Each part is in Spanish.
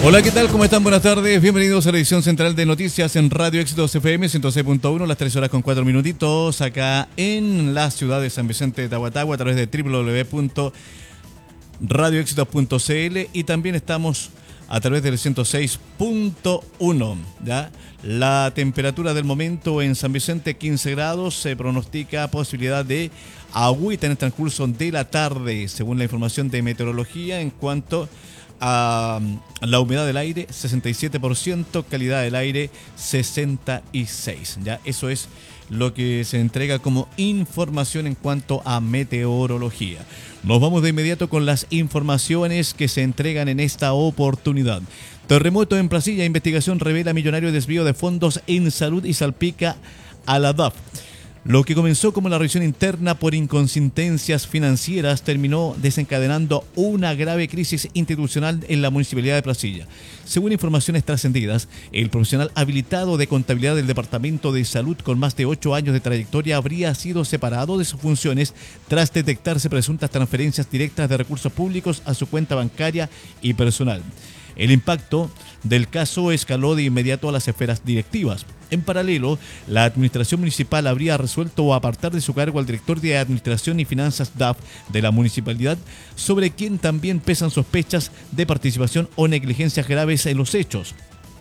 Hola, ¿qué tal? ¿Cómo están? Buenas tardes. Bienvenidos a la edición central de noticias en Radio Éxitos FM 106.1, las 3 horas con 4 minutitos, acá en la ciudad de San Vicente de Tahuatahua, a través de www.radioéxitos.cl, y también estamos a través del 106.1, ¿ya? La temperatura del momento en San Vicente, 15 grados, se pronostica posibilidad de agüita en el transcurso de la tarde, según la información de meteorología. En cuanto a la humedad del aire, 67%, calidad del aire 66%. Ya, eso es lo que se entrega como información en cuanto a meteorología. Nos vamos de inmediato con las informaciones que se entregan en esta oportunidad. Terremoto en Placilla, investigación revela millonario desvío de fondos en salud y salpica a la DAF. Lo que comenzó como la revisión interna por inconsistencias financieras terminó desencadenando una grave crisis institucional en la Municipalidad de Placilla. Según informaciones trascendidas, el profesional habilitado de contabilidad del Departamento de Salud con más de 8 años de trayectoria habría sido separado de sus funciones tras detectarse presuntas transferencias directas de recursos públicos a su cuenta bancaria y personal. El impacto del caso escaló de inmediato a las esferas directivas. En paralelo, la administración municipal habría resuelto apartar de su cargo al director de Administración y Finanzas DAF de la municipalidad, sobre quien también pesan sospechas de participación o negligencias graves en los hechos.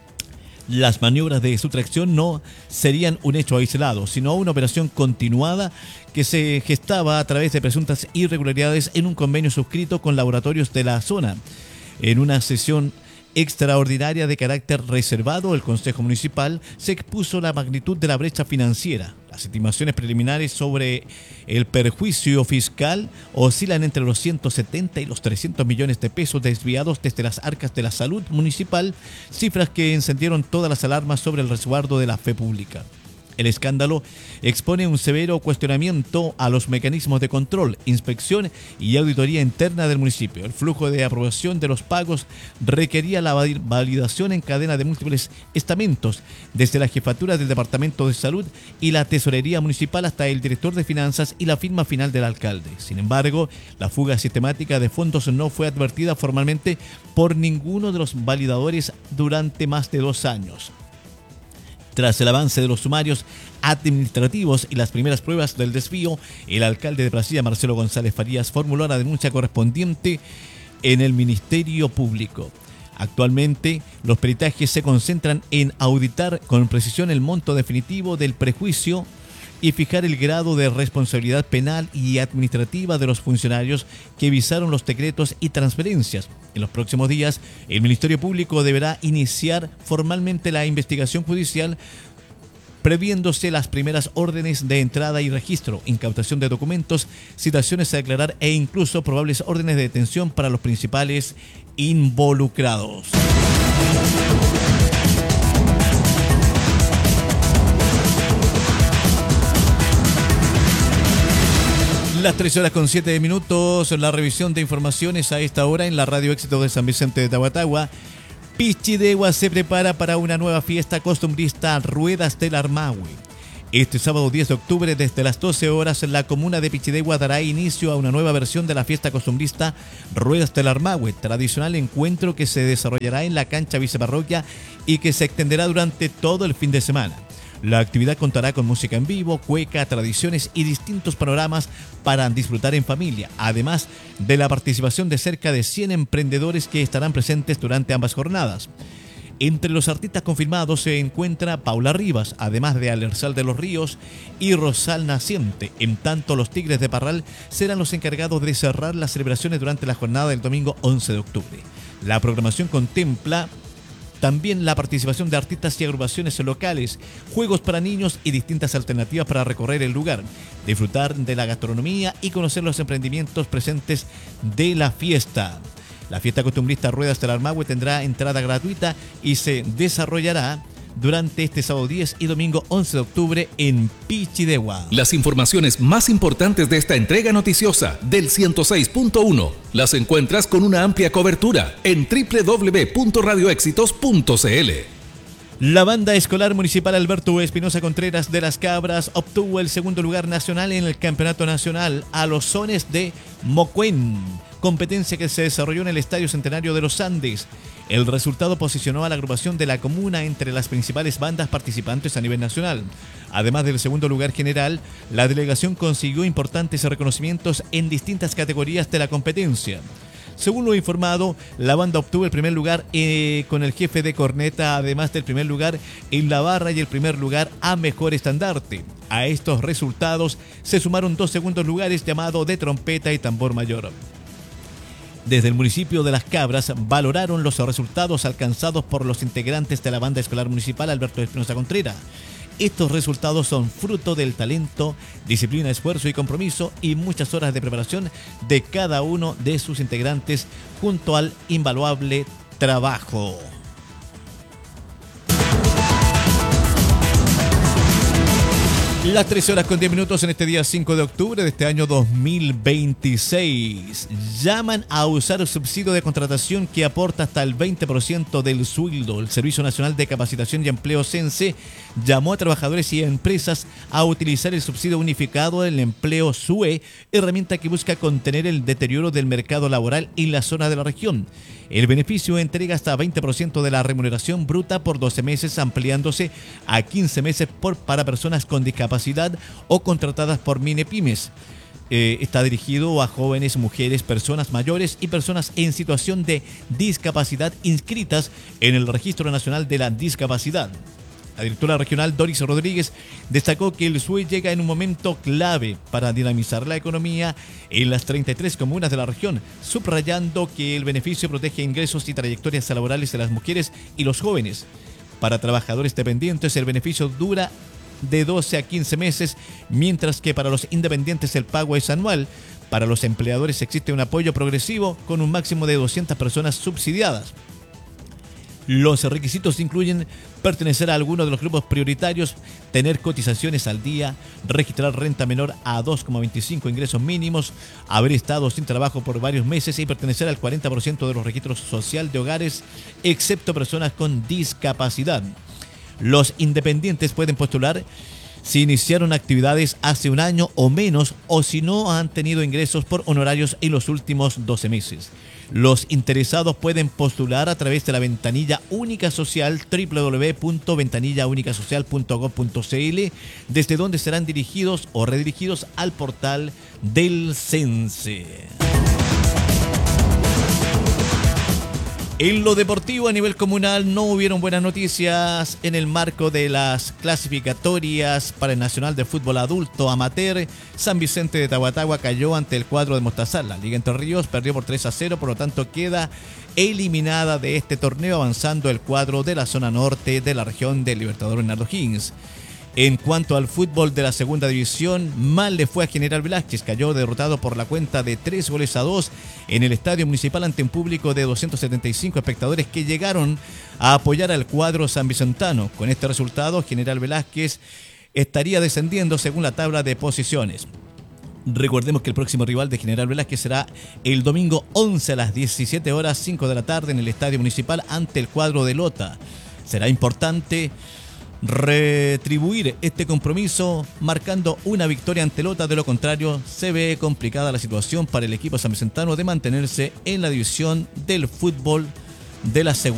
Las maniobras de sustracción no serían un hecho aislado, sino una operación continuada que se gestaba a través de presuntas irregularidades en un convenio suscrito con laboratorios de la zona. En una sesión extraordinaria de carácter reservado, el Consejo Municipal se expuso la magnitud de la brecha financiera. Las estimaciones preliminares sobre el perjuicio fiscal oscilan entre los 170 y los 300 millones de pesos desviados desde las arcas de la salud municipal, cifras que encendieron todas las alarmas sobre el resguardo de la fe pública. El escándalo expone un severo cuestionamiento a los mecanismos de control, inspección y auditoría interna del municipio. El flujo de aprobación de los pagos requería la validación en cadena de múltiples estamentos, desde la jefatura del Departamento de Salud y la Tesorería Municipal hasta el director de Finanzas y la firma final del alcalde. Sin embargo, la fuga sistemática de fondos no fue advertida formalmente por ninguno de los validadores durante más de 2 años. Tras el avance de los sumarios administrativos y las primeras pruebas del desvío, el alcalde de Placilla, Marcelo González Farías, formuló la denuncia correspondiente en el Ministerio Público. Actualmente, los peritajes se concentran en auditar con precisión el monto definitivo del prejuicio y fijar el grado de responsabilidad penal y administrativa de los funcionarios que visaron los decretos y transferencias. En los próximos días, el Ministerio Público deberá iniciar formalmente la investigación judicial, previéndose las primeras órdenes de entrada y registro, incautación de documentos, citaciones a declarar e incluso probables órdenes de detención para los principales involucrados. Las 3 horas con 7 minutos, la revisión de informaciones a esta hora en la Radio Éxito de San Vicente de Tahuatahua. Pichidegua se prepara para una nueva fiesta costumbrista, Ruedas del Armahue. Este sábado 10 de octubre, desde las 12 horas, la comuna de Pichidegua dará inicio a una nueva versión de la fiesta costumbrista Ruedas del Armahue, tradicional encuentro que se desarrollará en la cancha viceparroquia y que se extenderá durante todo el fin de semana. La actividad contará con música en vivo, cueca, tradiciones y distintos panoramas para disfrutar en familia, además de la participación de cerca de 100 emprendedores que estarán presentes durante ambas jornadas. Entre los artistas confirmados se encuentra Paula Rivas, además de Alersal de los Ríos y Rosal Naciente. En tanto, los Tigres de Parral serán los encargados de cerrar las celebraciones durante la jornada del domingo 11 de octubre. La programación contempla también la participación de artistas y agrupaciones locales, juegos para niños y distintas alternativas para recorrer el lugar, disfrutar de la gastronomía y conocer los emprendimientos presentes de la fiesta. La fiesta costumbrista Ruedas del Armahue tendrá entrada gratuita y se desarrollará durante este sábado 10 y domingo 11 de octubre en Pichidegua. Las informaciones más importantes de esta entrega noticiosa del 106.1 las encuentras con una amplia cobertura en www.radioéxitos.cl. La banda escolar municipal Alberto Espinosa Contreras de Las Cabras obtuvo el segundo lugar nacional en el Campeonato Nacional a los sones de Mocuén, competencia que se desarrolló en el Estadio Centenario de los Andes. El resultado posicionó a la agrupación de La Comuna entre las principales bandas participantes a nivel nacional. Además del segundo lugar general, la delegación consiguió importantes reconocimientos en distintas categorías de la competencia. Según lo informado, la banda obtuvo el primer lugar con el jefe de corneta, además del primer lugar en la barra y el primer lugar a mejor estandarte. A estos resultados se sumaron 2 segundos lugares llamados de trompeta y tambor mayor. Desde el municipio de Las Cabras valoraron los resultados alcanzados por los integrantes de la banda escolar municipal Alberto Espinosa Contreras. Estos resultados son fruto del talento, disciplina, esfuerzo y compromiso y muchas horas de preparación de cada uno de sus integrantes junto al invaluable trabajo. Las 13 horas con 10 minutos en este día 5 de octubre de este año 2026. Llaman a usar el subsidio de contratación que aporta hasta el 20% del sueldo. El Servicio Nacional de Capacitación y Empleo SENSE llamó a trabajadores y empresas a utilizar el subsidio unificado del empleo SUE, herramienta que busca contener el deterioro del mercado laboral en la zona de la región. El beneficio entrega hasta 20% de la remuneración bruta por 12 meses, ampliándose a 15 meses para personas con discapacidad o contratadas por MINEPYMES. Está dirigido a jóvenes, mujeres, personas mayores y personas en situación de discapacidad inscritas en el Registro Nacional de la Discapacidad. La directora regional Doris Rodríguez destacó que el SUE llega en un momento clave para dinamizar la economía en las 33 comunas de la región, subrayando que el beneficio protege ingresos y trayectorias laborales de las mujeres y los jóvenes. Para trabajadores dependientes el beneficio dura de 12 a 15 meses, mientras que para los independientes el pago es anual. Para los empleadores existe un apoyo progresivo con un máximo de 200 personas subsidiadas. Los requisitos incluyen pertenecer a alguno de los grupos prioritarios, tener cotizaciones al día, registrar renta menor a 2,25 ingresos mínimos, haber estado sin trabajo por varios meses y pertenecer al 40% de los registros social de hogares, excepto personas con discapacidad. Los independientes pueden postular si iniciaron actividades hace un año o menos o si no han tenido ingresos por honorarios en los últimos 12 meses. Los interesados pueden postular a través de la ventanilla única social www.ventanillaúnicasocial.gov.cl, desde donde serán dirigidos o redirigidos al portal del CENSE. En lo deportivo a nivel comunal no hubieron buenas noticias en el marco de las clasificatorias para el Nacional de Fútbol Adulto Amateur. San Vicente de Tahuatahua cayó ante el cuadro de Mostazal. La Liga Entre Ríos perdió por 3-0, por lo tanto queda eliminada de este torneo, avanzando el cuadro de la zona norte de la región del Libertador Bernardo Higgins. En cuanto al fútbol de la segunda división, mal le fue a General Velázquez. Cayó derrotado por la cuenta de 3-2 en el estadio municipal ante un público de 275 espectadores que llegaron a apoyar al cuadro sanvicentano. Con este resultado, General Velázquez estaría descendiendo según la tabla de posiciones. Recordemos que el próximo rival de General Velázquez será el domingo 11 a las 17 horas 5 de la tarde en el estadio municipal ante el cuadro de Lota. Será importante retribuir este compromiso marcando una victoria ante Lota. De lo contrario, se ve complicada la situación para el equipo sanvicentano de mantenerse en la división del fútbol de la segunda.